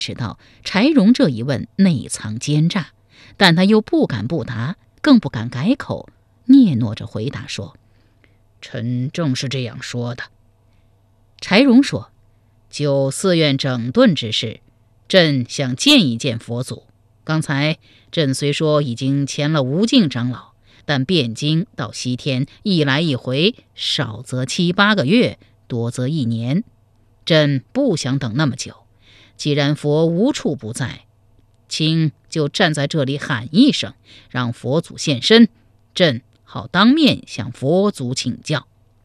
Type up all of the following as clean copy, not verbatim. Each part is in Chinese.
知道柴荣这一问内藏奸诈，但他又不敢不答，更不敢改口，嗫嚅着回答说：“ 臣正是这样说的。” 柴荣说：“就寺院整顿之事，朕想见一见佛祖。刚才朕虽说已经签了无尽长老，但汴京到西天一来一回，少则7、8个月，多则1年，朕不想等那么久。既然佛无处不在，卿就站在这里喊一声，让佛祖现身，朕好当面向佛祖请教。”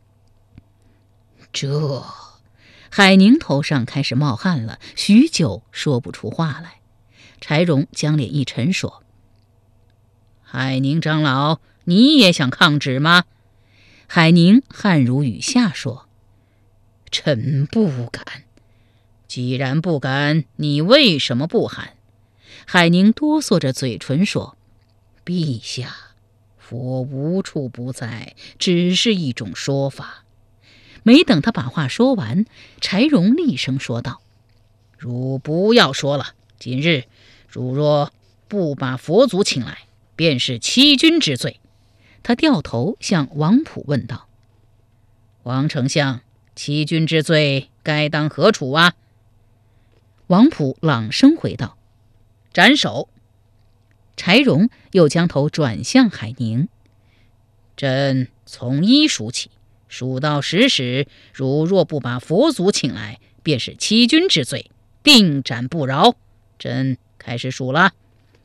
这海宁头上开始冒汗了，许久说不出话来。柴荣将脸一沉说：“海宁长老，你也想抗旨吗？”海宁汗如雨下说：“ 臣不敢。”既然不敢，你为什么不喊？ 海宁哆嗦着嘴唇说：“ 陛下，佛无处不在，只是一种说法。” 没等他把话说完，柴荣厉声说道：“ 汝不要说了，今日汝若不把佛祖请来，便是欺君之罪。” 他掉头向王溥问道：“ 王丞相，欺君之罪该当何处啊？” 王溥朗声回道：“ 斩首。” 柴荣又将头转向海宁：“ 朕从1数起，数到10时，汝若不把佛祖请来，便是欺君之罪，定斩不饶。朕开始数了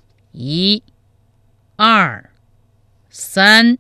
，1、2、3。”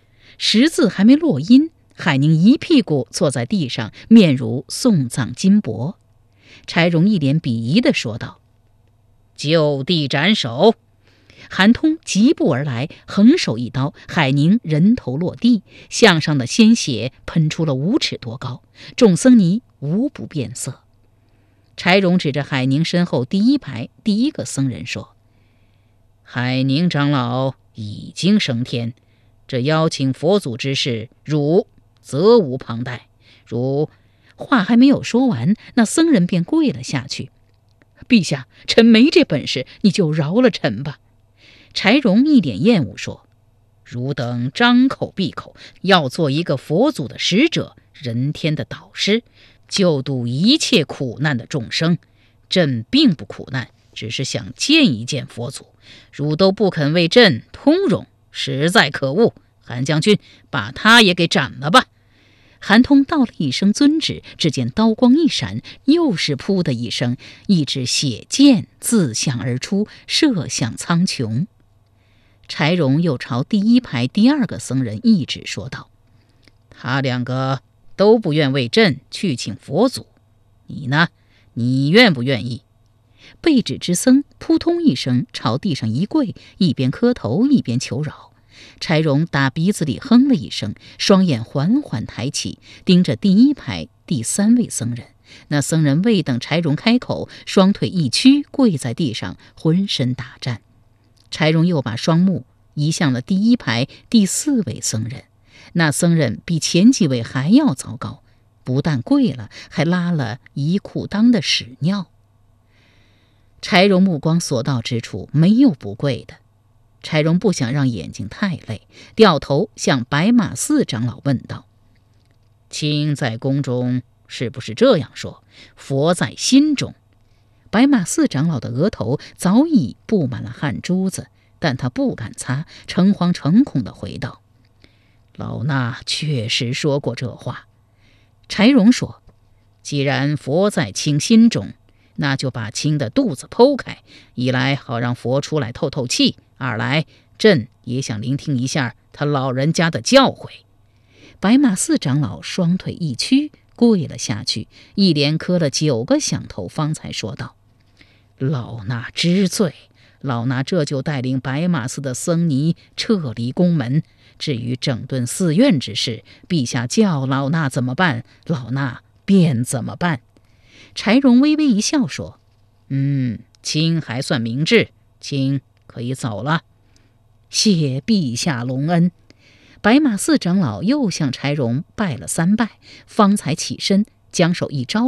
10字还没落音，海宁一屁股坐在地上，面如送葬金箔。柴荣一脸鄙夷地说道：“ 就地斩首。” 韩通疾步而来，横手一刀，海宁人头落地，项上的鲜血喷出了5尺多高，众僧尼无不变色。柴荣指着海宁身后第1排第1个僧人说：“ 海宁长老已经升天，这邀请佛祖之事，汝责无旁贷。汝……” 话还没有说完，那僧人便跪了下去：“陛下，臣没这本事，你就饶了臣吧。”柴荣一脸厌恶说：“ 汝等张口闭口要做一个佛祖的使者，人天的导师，救度一切苦难的众生。朕并不苦难，只是想见一见佛祖，汝都不肯为朕通融，实在可恶。韩将军，把他也给斩了吧。” 韩通道了一声遵旨，只见刀光一闪，又是噗的一声，一支血箭自向而出，射向苍穹。柴荣又朝第1排第2个僧人一指说道：“ 他2个都不愿为朕去请佛祖，你呢？你愿不愿意？” 被指之僧扑通一声朝地上一跪，一边磕头一边求饶。柴荣打鼻子里哼了一声，双眼缓缓抬起，盯着第1排第3位僧人。那僧人未等柴荣开口，双腿一屈，跪在地上，浑身打颤。柴荣又把双目移向了第1排第4位僧人。那僧人比前几位还要糟糕，不但跪了，还拉了一裤裆的屎尿。柴荣目光所到之处，没有不跪的。柴荣不想让眼睛太累，掉头向白马寺长老问道：“ 卿在宫中是不是这样说？佛在心中？” 白马寺长老的额头早已布满了汗珠子，但他不敢擦，诚惶诚恐地回道：“ 老衲确实说过这话。” 柴荣说：“ 既然佛在卿心中，那就把卿的肚子剖开，一来好让佛出来透透气，二来朕也想聆听一下他老人家的教诲。” 白马寺长老双腿一屈，跪了下去，一连磕了9个响头，方才说道：“ 老衲知罪，老衲这就带领白马寺的僧尼撤离宫门。至于整顿寺院之事，陛下叫老衲怎么办，老衲便怎么办。” 柴荣微微一笑说：“ 卿还算明智，卿可以走了。” 谢陛下隆恩。白马寺长老又向柴荣拜了3拜，方才起身，将手一招，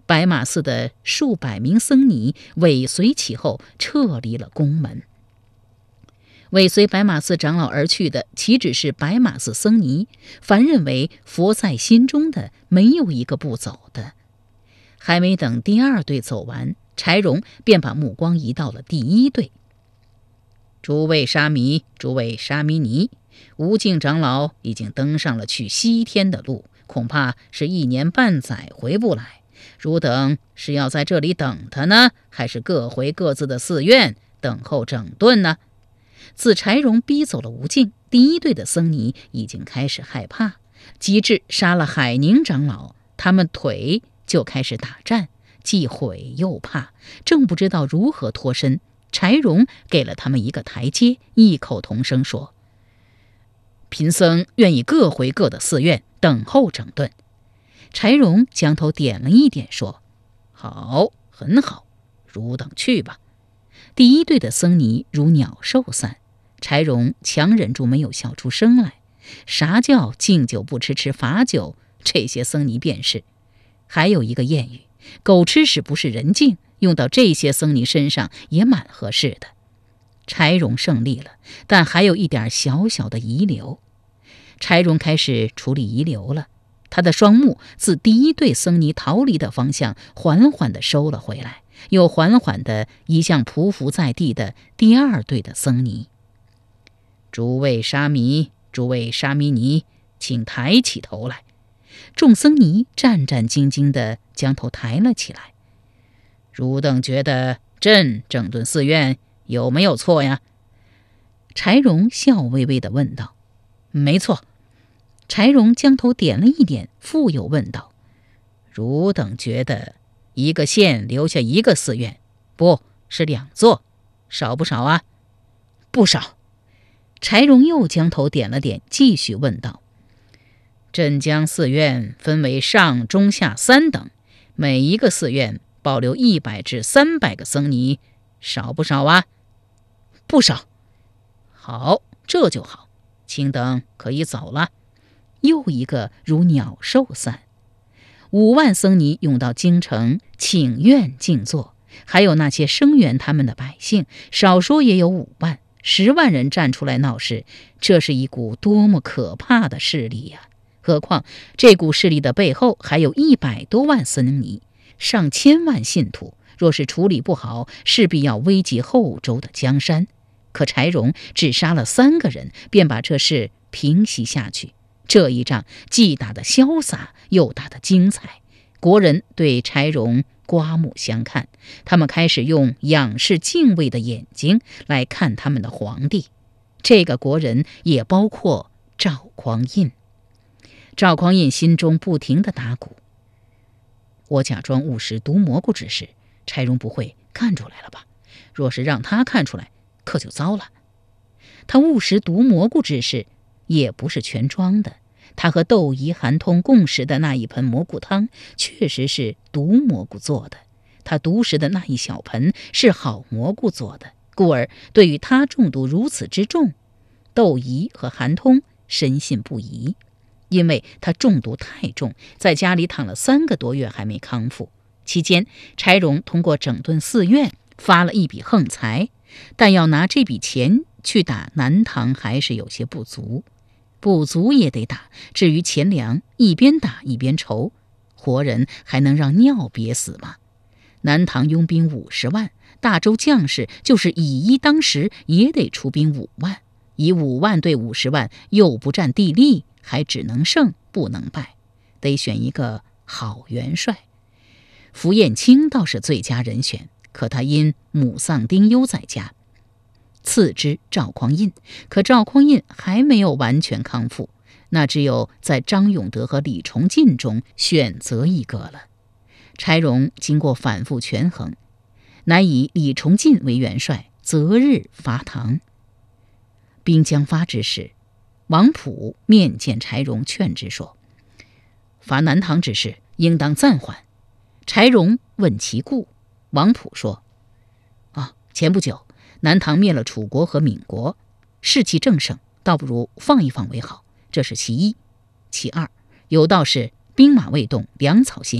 白马寺的数百名僧尼尾随其后，撤离了宫门。尾随白马寺长老而去的岂止是白马寺僧尼，凡认为佛在心中的，没有一个不走的。还没等第二队走完，柴荣便把目光移到了第一队。诸位沙弥，诸位沙弥尼，无尽长老已经登上了去西天的路，恐怕是1年半载回不来。汝等是要在这里等他呢，还是各回各自的寺院等候整顿呢？自柴荣逼走了吴敬，第一队的僧尼已经开始害怕，及至杀了海宁长老，他们腿就开始打战，既悔又怕，正不知道如何脱身。柴荣给了他们一个台阶，异口同声说：贫僧愿意各回各的寺院等候整顿。柴荣将头点了一点，说：好，很好，汝等去吧。第一队的僧尼如鸟兽散，柴荣强忍住没有笑出声来。啥叫敬酒不吃吃罚酒？这些僧尼便是。还有一个谚语，狗吃屎不是人敬，用到这些僧尼身上也蛮合适的。柴荣胜利了，但还有一点小小的遗留。柴荣开始处理遗留了，他的双目自第一队僧尼逃离的方向缓缓地收了回来，又缓缓地移向匍匐在地的第二队的僧尼。诸位沙弥，诸位沙弥尼，请抬起头来。众僧尼战战兢兢地将头抬了起来。汝等觉得朕整顿寺院有没有错呀？柴荣笑微微地问道。没错。柴荣将头点了一点，复又问道：汝等觉得一个县留下一个寺院，不是2座，少不少啊？不少。柴荣又将头点了点，继续问道：朕将寺院分为上中下3等，每一个寺院保留100至300个僧尼，少不少啊？不少。好，这就好，卿等可以走了。又一个如鸟兽散。5万僧尼涌到京城请愿静坐，还有那些声援他们的百姓，少说也有5万、10万人站出来闹事，这是一股多么可怕的势力呀！何况这股势力的背后还有100多万僧尼，上千万信徒，若是处理不好，势必要危及后周的江山。可柴荣只杀了3个人，便把这事平息下去。这一仗既打得潇洒，又打得精彩，国人对柴荣刮目相看，他们开始用仰视敬畏的眼睛来看他们的皇帝。这个国人也包括赵匡胤。赵匡胤心中不停地打鼓，我假装误食毒蘑菇之事，柴荣不会看出来了吧？若是让他看出来，可就糟了。他误食毒蘑菇之事也不是全装的，他和窦仪、韩通共食的那一盆蘑菇汤确实是毒蘑菇做的，他独食的那一小盆是好蘑菇做的，故而对于他中毒如此之重，窦仪和韩通深信不疑。因为他中毒太重，在家里躺了3个多月还没康复。期间，柴荣通过整顿寺院发了一笔横财，但要拿这笔钱去打南唐还是有些不足，不足也得打。至于钱粮，一边打一边筹，活人还能让尿憋死吗？南唐拥兵50万，大周将士就是以一当十，也得出兵5万，以5万对50万，又不占地利，还只能胜不能败，得选一个好元帅。符彦卿倒是最佳人选，可他因母丧丁忧在家。次之赵匡胤，可赵匡胤还没有完全康复，那只有在张永德和李崇进中选择一个了。柴荣经过反复权衡，乃以李崇进为元帅，择日发唐。兵将发之时，王溥面见柴荣，劝之说：伐南唐之事应当暂缓。柴荣问其故，王溥说：前不久南唐灭了楚国和闽国，士气正盛，倒不如放一放为好，这是其一。其二，有道是兵马未动，粮草先行，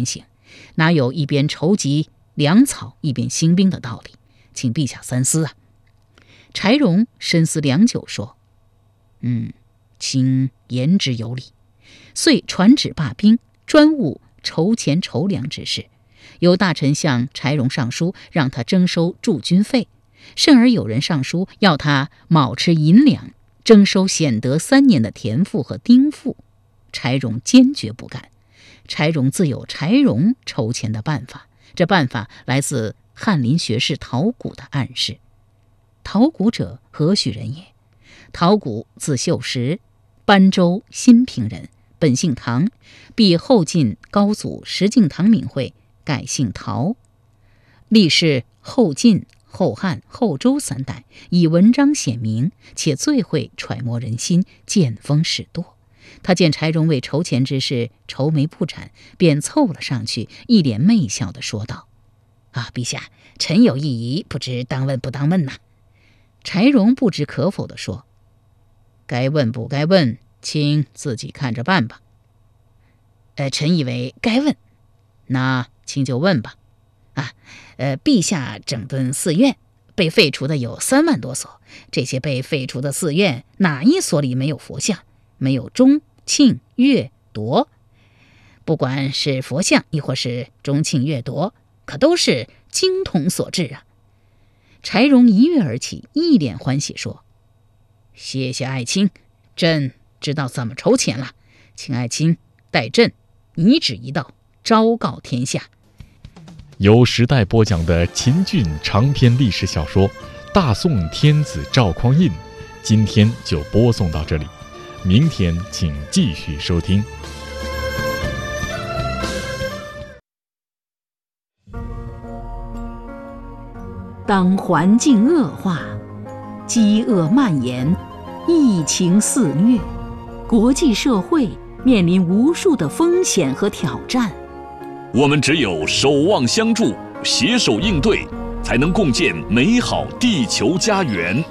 哪有一边筹集粮草一边兴兵的道理？请陛下三思啊！柴荣深思良久，说：“卿言之有理。”遂传旨罢兵，专务筹钱筹粮之事。有大臣向柴荣上书，让他征收驻军费，甚而有人上书要他卯吃银两，征收显德3年的田赋和丁赋。柴荣坚决不干。柴荣自有柴荣筹钱的办法，这办法来自翰林学士陶谷的暗示。陶谷者何许人也？陶谷字秀实，班州新平人，本姓唐，避后晋高祖石敬瑭名讳，改姓陶。历仕后晋、后汉、后周3代，以文章显名，且最会揣摩人心，见风使舵。他见柴荣为筹钱之事愁眉不展，便凑了上去，一脸媚笑地说道：“陛下，臣有一疑，不知当问不当问呐。”柴荣不知可否地说：“该问不该问，请自己看着办吧。”臣以为该问。那请就问吧。陛下整顿寺院，被废除的有3万多所，这些被废除的寺院，哪一所里没有佛像？没有钟、磬、乐、铎？不管是佛像，亦或是钟、磬、乐、铎，可都是经筒所制啊。柴荣一跃而起，一脸欢喜说：“谢谢爱卿，朕知道怎么筹钱了，请爱卿代朕一旨一道，昭告天下。” 由时代播讲的秦俊长篇历史小说《大宋天子赵匡胤》，今天就播送到这里，明天请继续收听。 当环境恶化，饥饿蔓延，疫情肆虐，国际社会面临无数的风险和挑战。 我们只有守望相助，携手应对，才能共建美好地球家园。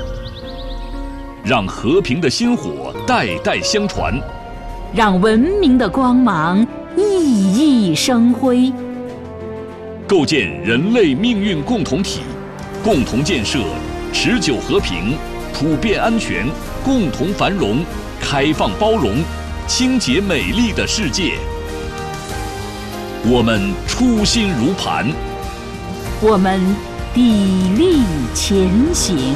让和平的薪火代代相传， 让文明的光芒熠熠生辉。 构建人类命运共同体，共同建设持久和平、普遍安全、共同繁荣、开放包容、清洁美丽的世界。我们初心如磐， 我们砥砺前行。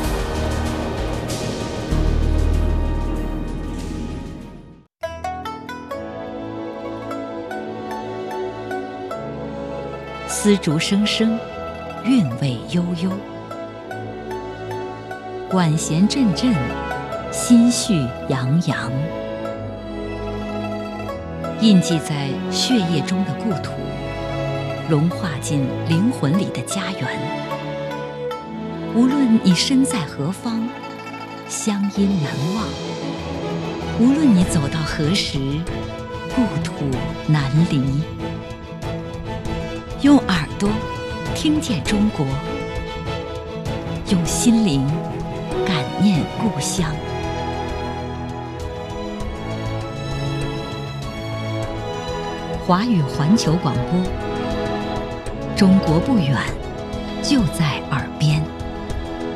丝竹声声，韵味悠悠；管弦阵阵，心绪洋洋。印记在血液中的故土，融化进灵魂里的家园。无论你身在何方，乡音难忘；无论你走到何时，故土难离。用耳朵听见中国，用心灵感念故乡。华语环球广播，中国不远，就在耳边。